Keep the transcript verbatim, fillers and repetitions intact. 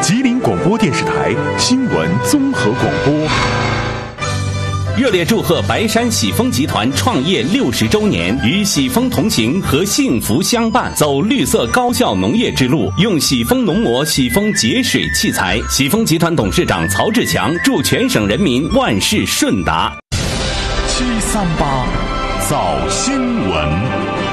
吉林广播电视台新闻综合广播。 热烈祝贺白山喜丰集团创业六十周年，与喜丰同行和幸福相伴，走绿色高效农业之路，用喜丰农膜、喜丰节水器材。喜丰集团董事长曹志强祝全省人民万事顺达。 七三八早新闻。